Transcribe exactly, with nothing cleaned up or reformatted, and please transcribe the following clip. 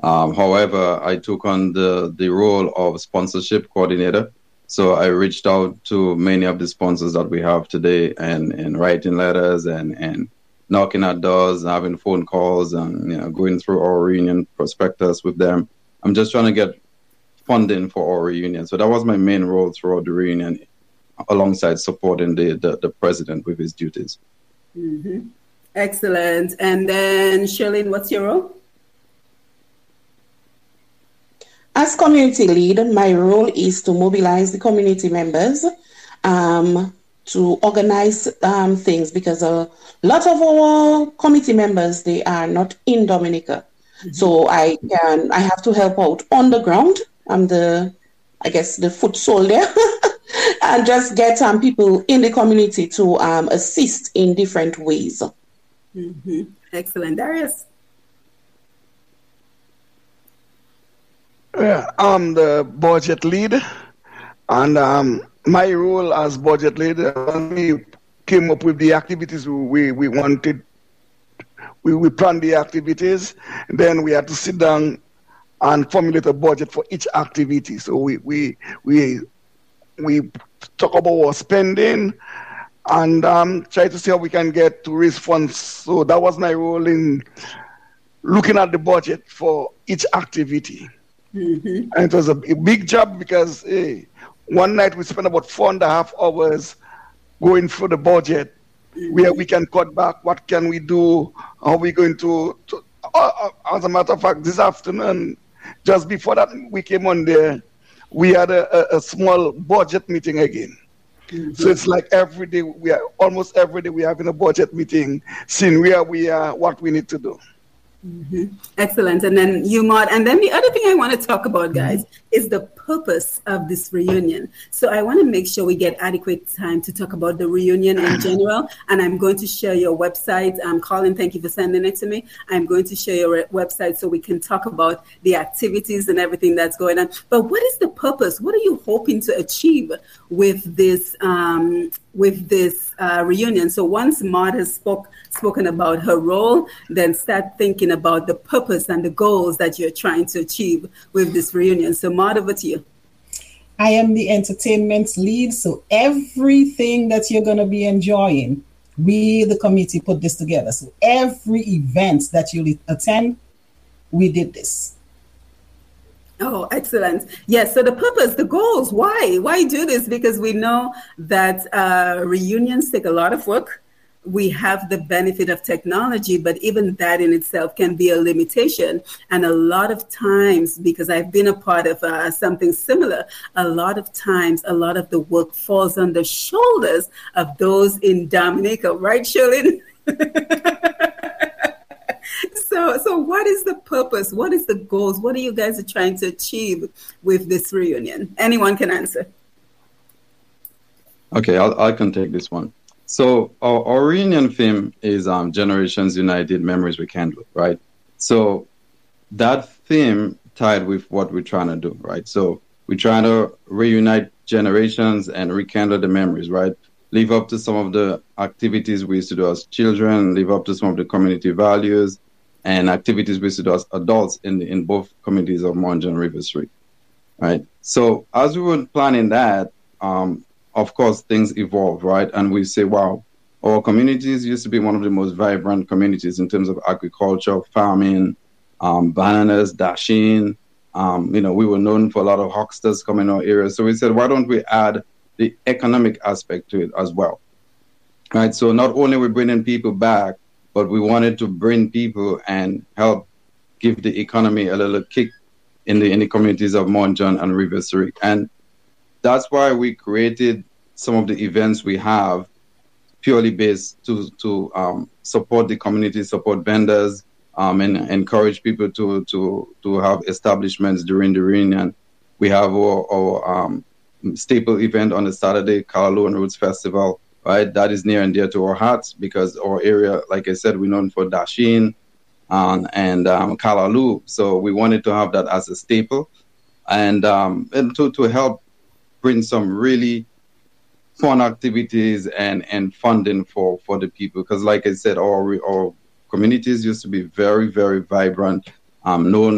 Um, however, I took on the, the role of sponsorship coordinator. So I reached out to many of the sponsors that we have today and, and writing letters and, and knocking at doors, having phone calls and, you know, going through our reunion prospectus with them. I'm just trying to get funding for our reunion. So that was my main role throughout the reunion, alongside supporting the, the, the president with his duties. Mm-hmm. Excellent. And then Shirlene, what's your role? As community lead, my role is to mobilize the community members um, to organize um, things, because a lot of our committee members, they are not in Dominica. Mm-hmm. So I can, I have to help out on the ground. I'm the, I guess, the foot soldier, and just get um, people in the community to um, assist in different ways. Mm-hmm. Excellent. Darius? Yeah, I'm the budget lead, and um, my role as budget lead, uh, we came up with the activities we, we wanted. We, we planned the activities, and then we had to sit down and formulate a budget for each activity. So we we we we talk about our spending and um, try to see how we can get to raise funds. So that was my role in looking at the budget for each activity. Mm-hmm. And it was a, a big job, because hey, one night we spent about four and a half hours going through the budget, mm-hmm. where we can cut back, what can we do, how are we going to, to uh, as a matter of fact, this afternoon, just before that we came on there, we had a, a, a small budget meeting again. Mm-hmm. So it's like every day, we are almost every day we are having a budget meeting, seeing where we are, what we need to do. Mm-hmm. Excellent. And then you, Maud. And then the other thing I want to talk about, guys, mm-hmm. is the purpose of this reunion. So I want to make sure we get adequate time to talk about the reunion in general. And I'm going to share your website. Um, Colin, thank you for sending it to me. I'm going to share your website so we can talk about the activities and everything that's going on. But what is the purpose? What are you hoping to achieve with this um, with this uh, reunion? So once Maud has spoke, spoken about her role, then start thinking about the purpose and the goals that you're trying to achieve with this reunion. So Maud, over to you. I am the entertainment lead, so everything that you're going to be enjoying, we, the committee, put this together. So every event that you'll attend, we did this. Oh, excellent. Yes. So the purpose, the goals, why? Why do this? Because we know that uh, reunions take a lot of work. We have the benefit of technology, but even that in itself can be a limitation. And a lot of times, because I've been a part of uh, something similar, a lot of times, a lot of the work falls on the shoulders of those in Dominica. Right, Shirley? So, so what is the purpose? What is the goals? What are you guys trying to achieve with this reunion? Anyone can answer. Okay, I'll, I can take this one. So our, our reunion theme is um, Generations United, Memories Rekindled, right? So that theme tied with what we're trying to do, right? So we're trying to reunite generations and rekindle the memories, right? Live up to some of the activities we used to do as children, live up to some of the community values and activities we used to do as adults in, in both communities of Montjon and River Street, right? So as we were planning that, um, of course, things evolve, right? And we say, wow, our communities used to be one of the most vibrant communities in terms of agriculture, farming, um, bananas, dasheen. Um, you know, we were known for a lot of hucksters coming in our area. So we said, why don't we add the economic aspect to it as well, right? So not only are we bringing people back, but we wanted to bring people and help give the economy a little kick in the in the communities of Montjon and River Street. And that's why we created some of the events we have purely based to to um, support the community, support vendors, um, and encourage people to to to have establishments during the reunion. We have our, our um, staple event on a Saturday, Callaloo and Roots Festival, right? That is near and dear to our hearts because our area, like I said, we're known for dasheen um, and um, Callaloo. So we wanted to have that as a staple and, um, and to, to help bring some really fun activities and, and funding for, for the people. Because like I said, our, our communities used to be very, very vibrant, um, known